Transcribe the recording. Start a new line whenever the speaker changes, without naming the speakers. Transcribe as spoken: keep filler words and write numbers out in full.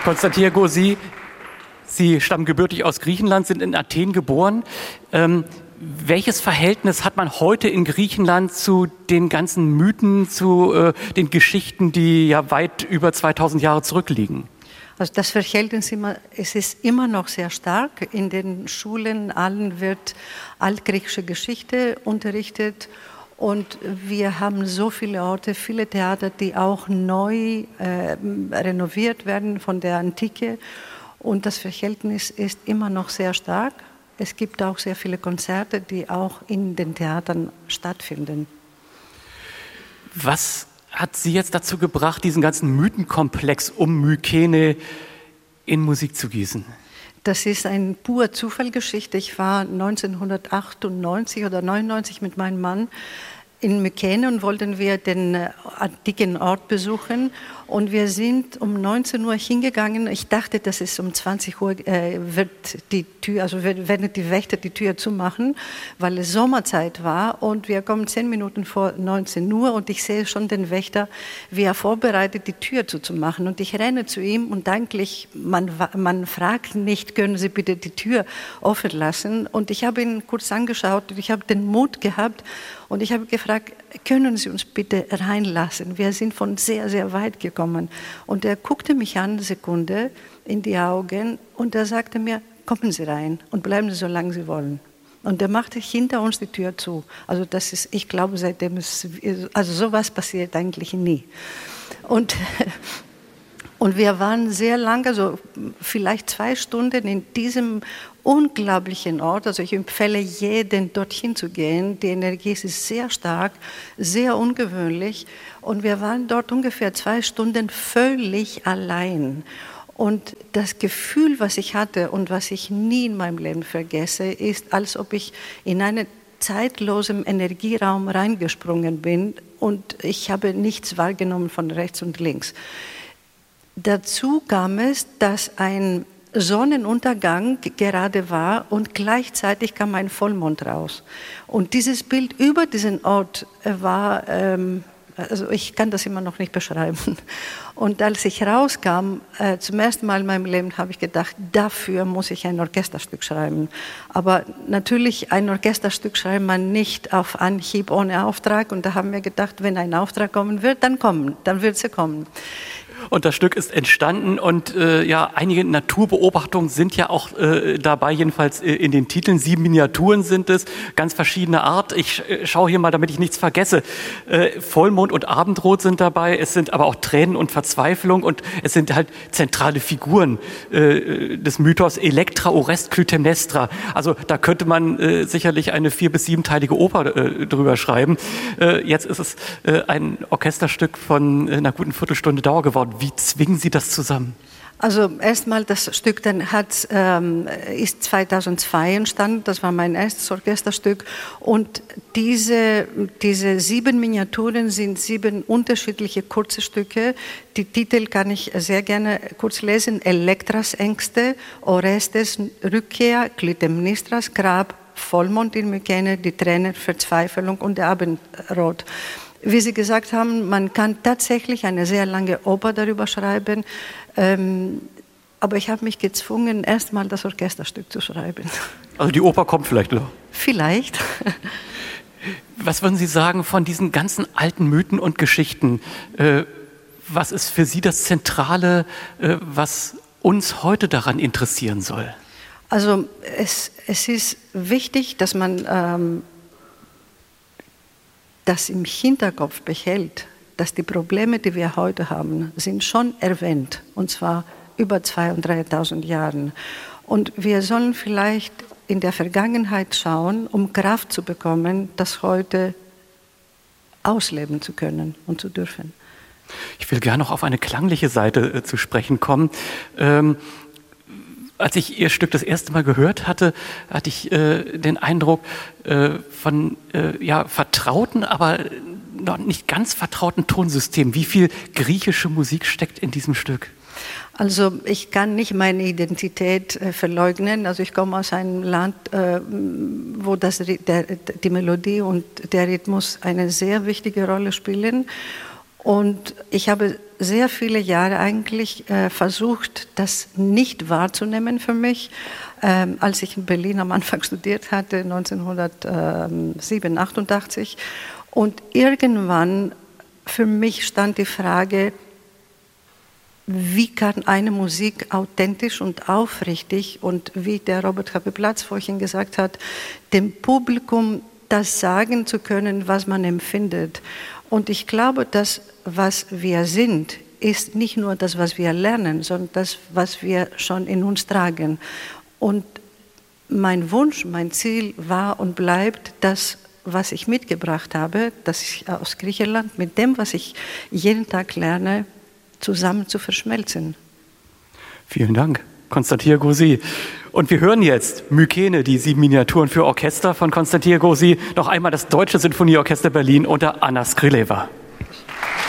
Konstantinos, Sie, Sie stammen gebürtig aus Griechenland, sind in Athen geboren. Ähm, welches Verhältnis hat man heute in Griechenland zu den ganzen Mythen, zu äh, den Geschichten, die ja weit über zweitausend Jahre zurückliegen?
Also das Verhältnis immer, es ist immer noch sehr stark. In den Schulen allen wird altgriechische Geschichte unterrichtet. Und wir haben so viele Orte, viele Theater, die auch neu äh, renoviert werden von der Antike. Und das Verhältnis ist immer noch sehr stark. Es gibt auch sehr viele Konzerte, die auch in den Theatern stattfinden.
Was hat Sie jetzt dazu gebracht, diesen ganzen Mythenkomplex um Mykene in Musik zu gießen?
Das ist eine pure Zufallgeschichte. Ich war neunzehnhundertachtundneunzig oder neunundneunzig mit meinem Mann in Mykene und wollten wir den antiken Ort besuchen. Und wir sind um neunzehn Uhr hingegangen. Ich dachte, dass es um zwanzig Uhr äh, wird die Tür, also werden die Wächter die Tür zumachen, weil es Sommerzeit war. Und wir kommen zehn Minuten vor neunzehn Uhr und ich sehe schon den Wächter, wie er vorbereitet, die Tür zuzumachen. Und ich renne zu ihm und eigentlich, man, man fragt nicht, können Sie bitte die Tür offen lassen? Und ich habe ihn kurz angeschaut und ich habe den Mut gehabt und ich habe gefragt, können Sie uns bitte reinlassen? Wir sind von sehr, sehr weit gekommen. Und er guckte mich an, eine Sekunde, in die Augen und er sagte mir, kommen Sie rein und bleiben Sie so lange Sie wollen. Und er machte hinter uns die Tür zu. Also das ist, ich glaube, seitdem ist, also sowas passiert eigentlich nie. Und Und wir waren sehr lange, also vielleicht zwei Stunden in diesem unglaublichen Ort. Also ich empfehle jedem, dorthin zu gehen. Die Energie ist sehr stark, sehr ungewöhnlich. Und wir waren dort ungefähr zwei Stunden völlig allein. Und das Gefühl, was ich hatte und was ich nie in meinem Leben vergesse, ist, als ob ich in einen zeitlosen Energieraum reingesprungen bin und ich habe nichts wahrgenommen von rechts und links. Dazu kam es, dass ein Sonnenuntergang gerade war und gleichzeitig kam ein Vollmond raus. Und dieses Bild über diesen Ort war, ähm, also ich kann das immer noch nicht beschreiben. Und als ich rauskam, äh, zum ersten Mal in meinem Leben habe ich gedacht, dafür muss ich ein Orchesterstück schreiben. Aber natürlich ein Orchesterstück schreibt man nicht auf Anhieb ohne Auftrag. Und da haben wir gedacht, wenn ein Auftrag kommen wird, dann kommen, dann wird sie kommen.
Und das Stück ist entstanden und äh, ja, einige Naturbeobachtungen sind ja auch äh, dabei, jedenfalls äh, in den Titeln. Sieben Miniaturen sind es, ganz verschiedene Art. Ich äh, schaue hier mal, damit ich nichts vergesse. Äh, Vollmond und Abendrot sind dabei, es sind aber auch Tränen und Verzweiflung und es sind halt zentrale Figuren äh, des Mythos Elektra, Orest, Clytemnestra. Also da könnte man äh, sicherlich eine vier- bis siebenteilige Oper äh, drüber schreiben. Äh, jetzt ist es äh, ein Orchesterstück von äh, einer guten Viertelstunde Dauer geworden. Wie zwingen Sie das zusammen?
Also erstmal das Stück dann hat, ähm, ist zweitausendzwei entstanden, das war mein erstes Orchesterstück und diese, diese sieben Miniaturen sind sieben unterschiedliche kurze Stücke. Die Titel kann ich sehr gerne kurz lesen. Elektras Ängste, Orestes Rückkehr, Clytemnestras Grab, Vollmond in Mykene, die Tränen, Verzweiflung und der Abendrot. Wie Sie gesagt haben, man kann tatsächlich eine sehr lange Oper darüber schreiben, ähm, aber ich habe mich gezwungen, erstmal das Orchesterstück zu schreiben.
Also die Oper kommt vielleicht noch?
Vielleicht.
Was würden Sie sagen von diesen ganzen alten Mythen und Geschichten? Äh, was ist für Sie das Zentrale, äh, was uns heute daran interessieren soll?
Also es, es ist wichtig, dass man ähm, das im Hinterkopf behält, dass die Probleme, die wir heute haben, sind schon erwähnt, und zwar über zweitausend und dreitausend Jahren. Und wir sollen vielleicht in der Vergangenheit schauen, um Kraft zu bekommen, das heute ausleben zu können und zu dürfen.
Ich will gerne noch auf eine klangliche Seite äh, zu sprechen kommen. Ähm, Als ich Ihr Stück das erste Mal gehört hatte, hatte ich äh, den Eindruck äh, von äh, ja, vertrauten, aber noch nicht ganz vertrauten Tonsystemen. Wie viel griechische Musik steckt in diesem Stück?
Also ich kann nicht meine Identität äh, verleugnen. Also ich komme aus einem Land, äh, wo das, der, die Melodie und der Rhythmus eine sehr wichtige Rolle spielen. Und ich habe sehr viele Jahre eigentlich äh, versucht, das nicht wahrzunehmen für mich. Ähm, als ich in Berlin am Anfang studiert hatte, neunzehnhundertsiebenundachtzig. Und irgendwann für mich stand die Frage, wie kann eine Musik authentisch und aufrichtig und wie der Robert H P. Platz vorhin gesagt hat, dem Publikum das sagen zu können, was man empfindet. Und ich glaube, das, was wir sind, ist nicht nur das, was wir lernen, sondern das, was wir schon in uns tragen. Und mein Wunsch, mein Ziel war und bleibt, das, was ich mitgebracht habe, das ich aus Griechenland, mit dem, was ich jeden Tag lerne, zusammen zu verschmelzen.
Vielen Dank, Konstantin Gauzy. Und wir hören jetzt Mykene, die sieben Miniaturen für Orchester von Konstantin Gauzy. Noch einmal das Deutsche Sinfonieorchester Berlin unter Anna Skrileva.